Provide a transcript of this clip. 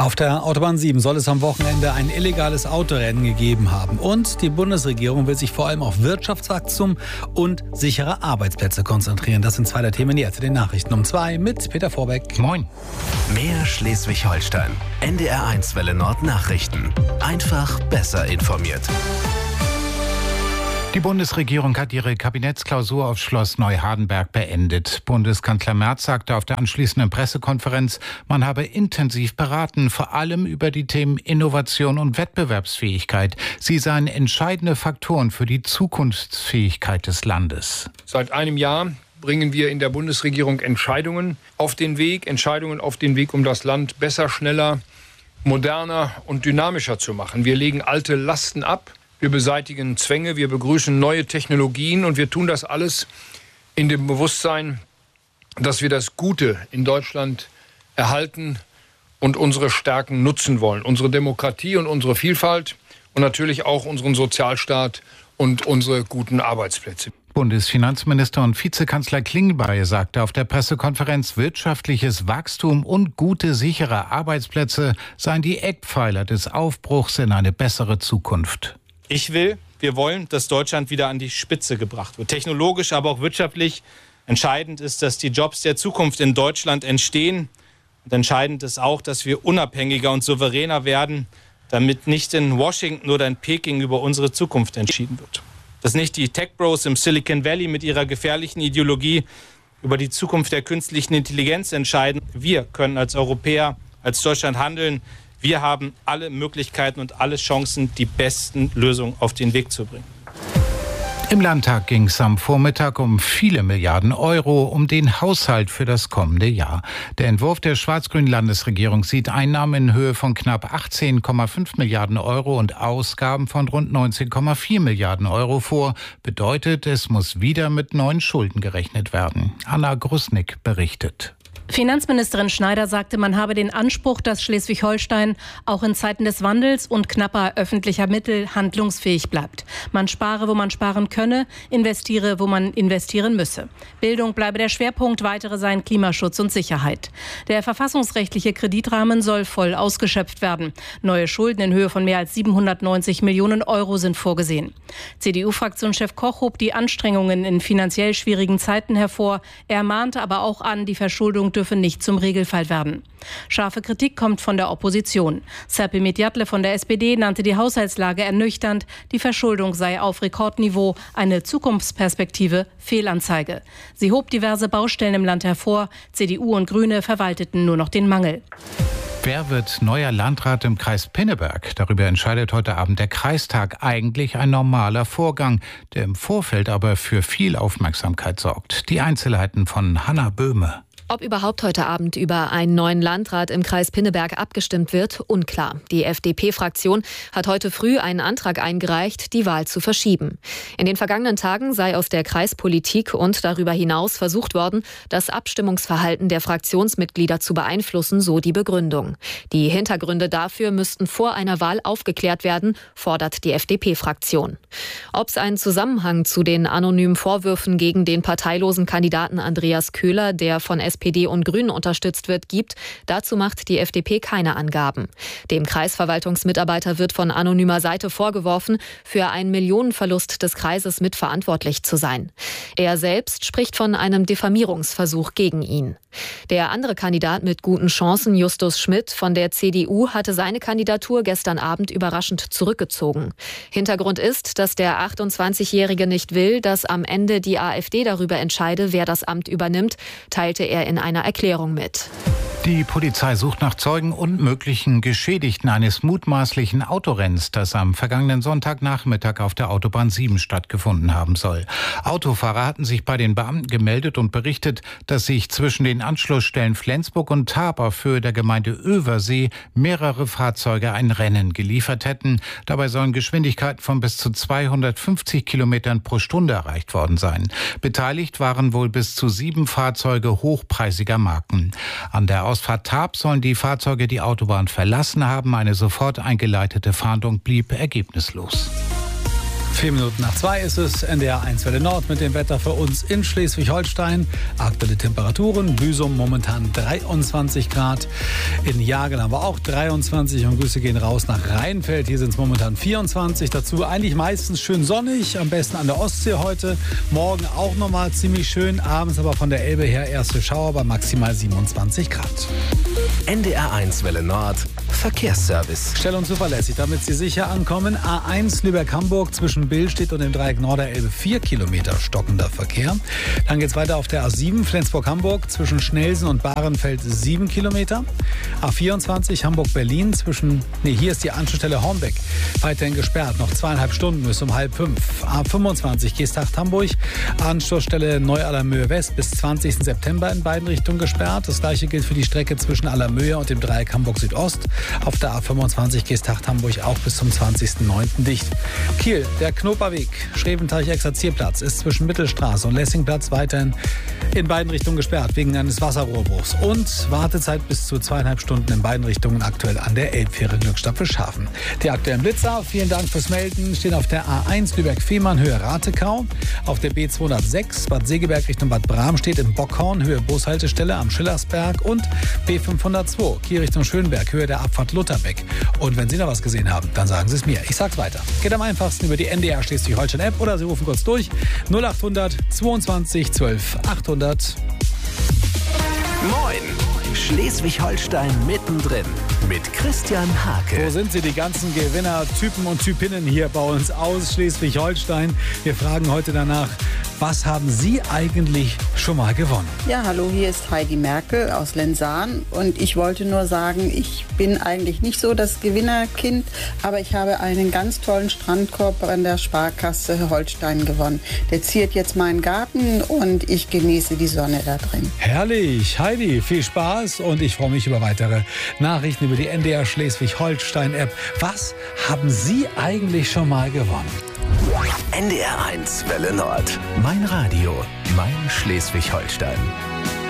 Auf der Autobahn 7 soll es am Wochenende ein illegales Autorennen gegeben haben. Und die Bundesregierung will sich vor allem auf Wirtschaftswachstum und sichere Arbeitsplätze konzentrieren. Das sind zwei der Themen hier zu den Nachrichten um 2 mit Peter Vorbeck. Moin. Mehr Schleswig-Holstein. NDR1 Welle Nord Nachrichten. Einfach besser informiert. Die Bundesregierung hat ihre Kabinettsklausur auf Schloss Neuhardenberg beendet. Bundeskanzler Merz sagte auf der anschließenden Pressekonferenz, man habe intensiv beraten, vor allem über die Themen Innovation und Wettbewerbsfähigkeit. Sie seien entscheidende Faktoren für die Zukunftsfähigkeit des Landes. Seit einem Jahr bringen wir in der Bundesregierung Entscheidungen auf den Weg, um das Land besser, schneller, moderner und dynamischer zu machen. Wir legen alte Lasten ab. Wir beseitigen Zwänge, wir begrüßen neue Technologien und wir tun das alles in dem Bewusstsein, dass wir das Gute in Deutschland erhalten und unsere Stärken nutzen wollen. Unsere Demokratie und unsere Vielfalt und natürlich auch unseren Sozialstaat und unsere guten Arbeitsplätze. Bundesfinanzminister und Vizekanzler Klingbeil sagte auf der Pressekonferenz, wirtschaftliches Wachstum und gute, sichere Arbeitsplätze seien die Eckpfeiler des Aufbruchs in eine bessere Zukunft. Wir wollen, dass Deutschland wieder an die Spitze gebracht wird. Technologisch, aber auch wirtschaftlich. Entscheidend ist, dass die Jobs der Zukunft in Deutschland entstehen. Und entscheidend ist auch, dass wir unabhängiger und souveräner werden, damit nicht in Washington oder in Peking über unsere Zukunft entschieden wird. Dass nicht die Tech-Bros im Silicon Valley mit ihrer gefährlichen Ideologie über die Zukunft der künstlichen Intelligenz entscheiden. Wir können als Europäer, als Deutschland handeln. Wir haben alle Möglichkeiten und alle Chancen, die besten Lösungen auf den Weg zu bringen. Im Landtag ging es am Vormittag um viele Milliarden Euro, um den Haushalt für das kommende Jahr. Der Entwurf der schwarz-grünen Landesregierung sieht Einnahmen in Höhe von knapp 18,5 Milliarden Euro und Ausgaben von rund 19,4 Milliarden Euro vor. Bedeutet, es muss wieder mit neuen Schulden gerechnet werden. Anna Grusnick berichtet. Finanzministerin Schneider sagte, man habe den Anspruch, dass Schleswig-Holstein auch in Zeiten des Wandels und knapper öffentlicher Mittel handlungsfähig bleibt. Man spare, wo man sparen könne, investiere, wo man investieren müsse. Bildung bleibe der Schwerpunkt, weitere seien Klimaschutz und Sicherheit. Der verfassungsrechtliche Kreditrahmen soll voll ausgeschöpft werden. Neue Schulden in Höhe von mehr als 790 Millionen Euro sind vorgesehen. CDU-Fraktionschef Koch hob die Anstrengungen in finanziell schwierigen Zeiten hervor. Er mahnte aber auch an, die Verschuldung dürfe nicht zum Regelfall werden. Scharfe Kritik kommt von der Opposition. Serpil Medjatle von der SPD nannte die Haushaltslage ernüchternd. Die Verschuldung sei auf Rekordniveau, eine Zukunftsperspektive Fehlanzeige. Sie hob diverse Baustellen im Land hervor. CDU und Grüne verwalteten nur noch den Mangel. Wer wird neuer Landrat im Kreis Pinneberg? Darüber entscheidet heute Abend der Kreistag. Eigentlich ein normaler Vorgang, der im Vorfeld aber für viel Aufmerksamkeit sorgt. Die Einzelheiten von Hanna Böhme. Ob überhaupt heute Abend über einen neuen Landrat im Kreis Pinneberg abgestimmt wird, unklar. Die FDP-Fraktion hat heute früh einen Antrag eingereicht, die Wahl zu verschieben. In den vergangenen Tagen sei aus der Kreispolitik und darüber hinaus versucht worden, das Abstimmungsverhalten der Fraktionsmitglieder zu beeinflussen, so die Begründung. Die Hintergründe dafür müssten vor einer Wahl aufgeklärt werden, fordert die FDP-Fraktion. Ob es einen Zusammenhang zu den anonymen Vorwürfen gegen den parteilosen Kandidaten Andreas Köhler, der von SPD und Grünen unterstützt wird, gibt, dazu macht die FDP keine Angaben. Dem Kreisverwaltungsmitarbeiter wird von anonymer Seite vorgeworfen, für einen Millionenverlust des Kreises mitverantwortlich zu sein. Er selbst spricht von einem Diffamierungsversuch gegen ihn. Der andere Kandidat mit guten Chancen, Justus Schmidt von der CDU, hatte seine Kandidatur gestern Abend überraschend zurückgezogen. Hintergrund ist, dass der 28-Jährige nicht will, dass am Ende die AfD darüber entscheide, wer das Amt übernimmt, teilte er in einer Erklärung mit. Die Polizei sucht nach Zeugen und möglichen Geschädigten eines mutmaßlichen Autorenns, das am vergangenen Sonntagnachmittag auf der Autobahn 7 stattgefunden haben soll. Autofahrer hatten sich bei den Beamten gemeldet und berichtet, dass sich zwischen den Anschlussstellen Flensburg und Taberföhr der Gemeinde Översee mehrere Fahrzeuge ein Rennen geliefert hätten. Dabei sollen Geschwindigkeiten von bis zu 250 Kilometern pro Stunde erreicht worden sein. Beteiligt waren wohl bis zu 7 Fahrzeuge hochpreisiger Marken. An der Ausfahrt Tarp sollen die Fahrzeuge die Autobahn verlassen haben. Eine sofort eingeleitete Fahndung blieb ergebnislos. 2:04 ist es, NDR 1 Welle Nord mit dem Wetter für uns in Schleswig-Holstein. Aktuelle Temperaturen, Büsum momentan 23 Grad, in Jagel haben wir auch 23 und Grüße gehen raus nach Rheinfeld. Hier sind es momentan 24, dazu eigentlich meistens schön sonnig, am besten an der Ostsee heute. Morgen auch nochmal ziemlich schön, abends aber von der Elbe her erste Schauer bei maximal 27 Grad. NDR 1 Welle Nord, Verkehrsservice. Schnell und zuverlässig, damit Sie sicher ankommen. A1 Lübeck-Hamburg zwischen Billstedt und dem Dreieck Norderelbe 4 Kilometer stockender Verkehr. Dann geht es weiter auf der A7 Flensburg-Hamburg zwischen Schnelsen und Bahrenfeld 7 Kilometer. A24 Hamburg-Berlin hier ist die Anschlussstelle Hornbeck. Weiterhin gesperrt, noch 2,5 Stunden bis um 4:30. A25 Geesthacht-Hamburg, Anschlussstelle Neu-Allermöhe West bis 20. September in beiden Richtungen gesperrt. Das gleiche gilt für die Strecke zwischen Allermöhe und dem Dreieck Hamburg Südost. Auf der A25 Geesthacht-Hamburg auch bis zum 20.09. dicht. Kiel, der Knoperweg, Schreventeich-Exerzierplatz ist zwischen Mittelstraße und Lessingplatz weiterhin in beiden Richtungen gesperrt wegen eines Wasserrohrbruchs. Und Wartezeit bis zu 2,5 Stunden in beiden Richtungen aktuell an der Elbfähre Glückstadt Schafen. Die aktuellen Blitzer, vielen Dank fürs Melden, stehen auf der A1 Lübeck-Fehmarn Höhe Ratekau, auf der B206 Bad Segeberg Richtung Bad Bramstedt in Bockhorn Höhe Bushaltestelle am Schillersberg und B502 Kiel Richtung Schönberg Höhe der Abfahrt Lutherbeck. Und wenn Sie noch was gesehen haben, dann sagen Sie es mir. Ich sag's weiter. Geht am einfachsten über die NDR Schleswig-Holstein App oder Sie rufen kurz durch 0800 22 12 800. Moin! Schleswig-Holstein mittendrin mit Christian Hake. Wo sind sie, die ganzen Gewinnertypen und Typinnen hier bei uns aus Schleswig-Holstein? Wir fragen heute danach, was haben Sie eigentlich schon mal gewonnen? Ja, hallo, hier ist Heidi Merkel aus Lenzahn und ich wollte nur sagen, ich bin eigentlich nicht so das Gewinnerkind, aber ich habe einen ganz tollen Strandkorb an der Sparkasse Holstein gewonnen. Der ziert jetzt meinen Garten und ich genieße die Sonne da drin. Herrlich, Heidi, viel Spaß und ich freue mich über weitere Nachrichten über die NDR Schleswig-Holstein-App. Was haben Sie eigentlich schon mal gewonnen? NDR 1 Welle Nord. Mein Radio, mein Schleswig-Holstein.